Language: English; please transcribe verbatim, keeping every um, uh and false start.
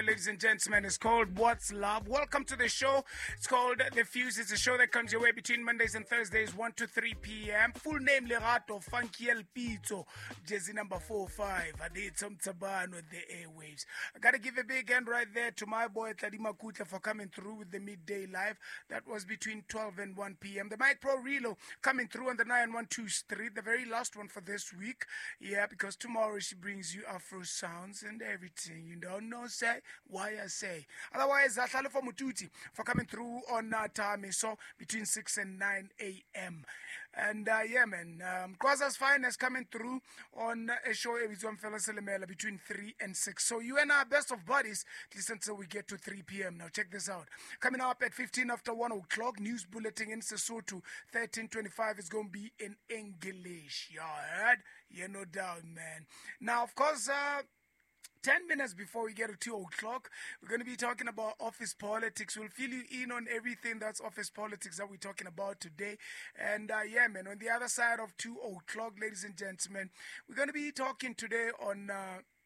Ladies and gentlemen, it's called What's Love. Welcome to the show. It's called The Fuse. It's a show that comes your way between Mondays and Thursdays, one to three p.m. Full name, Lerato Funky El Pizzo, Jazzy number four five. I did some taban with the airwaves. I got to give a big hand right there to my boy Tadima Kutla for coming through with the midday live. That was between twelve and one p.m. The Mike Pro Relo coming through on the nine one two Street, the very last one for this week. Yeah, because tomorrow she brings you Afro sounds and everything. You don't know, say why I say. Otherwise, Ahlale for Mututi for coming through on uh, time, so between six and nine a.m. And uh, yeah, man, um, Kwaza's Finest coming through on uh, a show with one fella Selemela between three and six. So you and I, best of buddies, listen till we get to three p.m. Now check this out. Coming up at fifteen after one o'clock, news bulletin in Sesotho, thirteen twenty-five is going to be in English. You heard? Yeah, no doubt, man. Now, of course, uh, Ten minutes before we get to two o'clock, we're going to be talking about office politics. We'll fill you in on everything that's office politics that we're talking about today. And uh, yeah, man, on the other side of two o'clock, ladies and gentlemen, we're going to be talking today on... Uh,